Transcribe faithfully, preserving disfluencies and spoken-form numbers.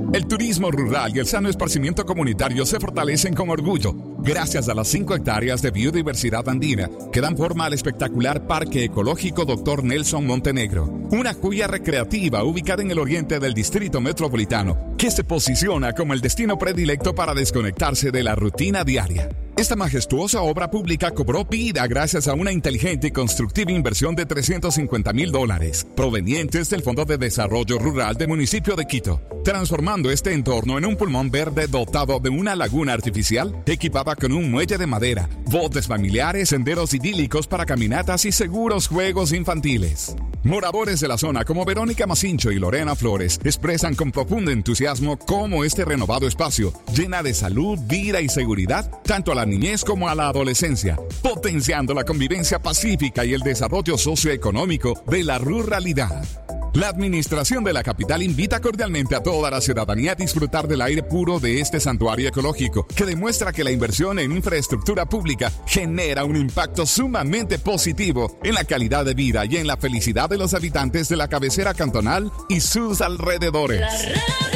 El turismo rural y el sano esparcimiento comunitario se fortalecen con orgullo gracias a las cinco hectáreas de biodiversidad andina que dan forma al espectacular Parque Ecológico doctor Nelson Montenegro, una joya recreativa ubicada en el oriente del Distrito Metropolitano que se posiciona como el destino predilecto para desconectarse de la rutina diaria. Esta majestuosa obra pública cobró vida gracias a una inteligente y constructiva inversión de trescientos cincuenta mil dólares, provenientes del Fondo de Desarrollo Rural del municipio de Quito, transformando este entorno en un pulmón verde dotado de una laguna artificial, equipada con un muelle de madera, botes familiares, senderos idílicos para caminatas y seguros juegos infantiles. Moradores de la zona como Verónica Macincho y Lorena Flores expresan con profundo entusiasmo cómo este renovado espacio llena de salud, vida y seguridad tanto a la niñez como a la adolescencia, potenciando la convivencia pacífica y el desarrollo socioeconómico de la ruralidad. La administración de la capital invita cordialmente a toda la ciudadanía a disfrutar del aire puro de este santuario ecológico, que demuestra que la inversión en infraestructura pública genera un impacto sumamente positivo en la calidad de vida y en la felicidad de los habitantes de la cabecera cantonal y sus alrededores.